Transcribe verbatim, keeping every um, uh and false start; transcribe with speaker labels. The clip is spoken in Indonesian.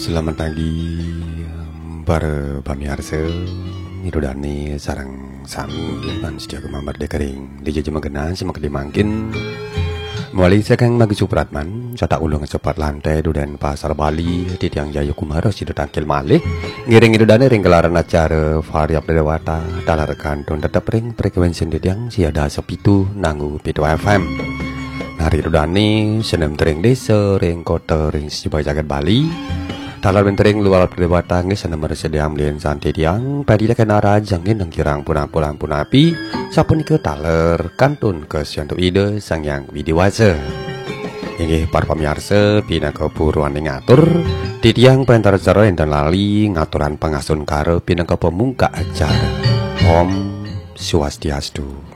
Speaker 1: Selamat pagi para pamirsa. Irudani sarang sami pan sedia kemamar dekering di jajah mengenal semak dimangkin mulai sekang magi supratman catak ulung cepat lantai dan pasar Bali di tiang jaya kumaro sido tangkil malih ngiring irudani ring gelaran acara variab dewata dalar kantun tetap ring frekuensi di tiang siada sepitu nanggu pitu F M. Nari irudani senem tering desa ring kota ring sejubai jagat Bali dalar bentering luar dewata ngi senem resediam lien santai tiang padi dah kena rajangin nang kirang pulang-pulang pun api sapun ke taler kantun ke siantu ide sang yang widiwasa. Ini para pemirsa pina keburuan ngatur di tiang pentar cerai dan lali ngaturan pengasun karo pina ke pemungka acara. Om Swastiastu.